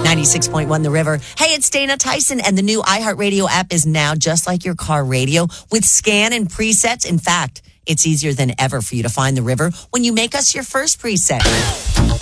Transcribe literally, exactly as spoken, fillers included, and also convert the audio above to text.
ninety-six point one The River. Hey, it's Dana Tyson, and the new iHeartRadio app is now just like your car radio with scan and presets. In fact, it's easier than ever for you to find The River when you make us your first preset.